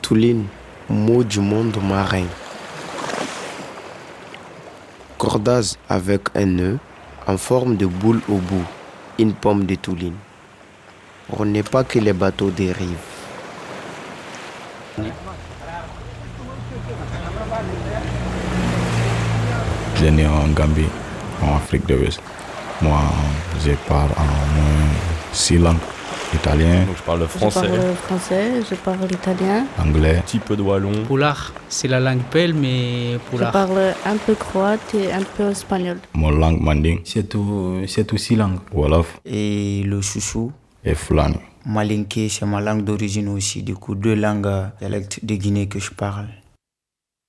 Touline, mot du monde marin. Cordage avec un nœud en forme de boule au bout, une pomme de touline. On n'est pas que les bateaux dérivent. Je suis né en Gambie, en Afrique de l'Ouest. Moi, je parle en moins 6 langues. Italien. Donc je parle français. Je parle français, je parle italien. Anglais. Un petit peu de wallon. Poulard, c'est la langue pelle, mais Poulard. Je parle un peu croate et un peu espagnol. Mon langue manding. C'est aussi langue. Wolof. Et le chouchou. Et Fulani. Malinké, c'est ma langue d'origine aussi. Du coup, 2 langues dialectes de Guinée que je parle.